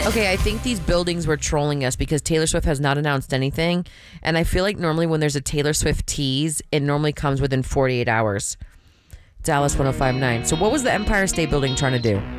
Okay, I think these buildings were trolling us because Taylor Swift has not announced anything. And I feel like normally when there's a Taylor Swift tease, it normally comes within 48 hours. Dallas 105.9. So what was the Empire State Building trying to do?